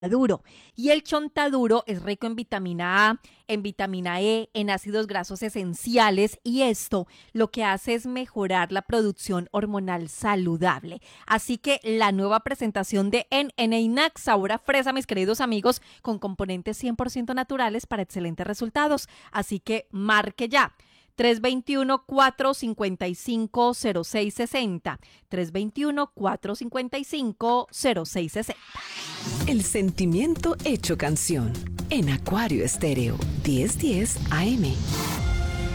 duro. Y el chontaduro es rico en vitamina A, en vitamina E, en ácidos grasos esenciales y esto lo que hace es mejorar la producción hormonal saludable. Así que la nueva presentación de NNAC sabor a fresa, mis queridos amigos, con componentes 100% naturales para excelentes resultados. Así que marque ya. 321-455-0660. 321-455-0660. El sentimiento hecho canción. En Acuario Estéreo 1010 AM.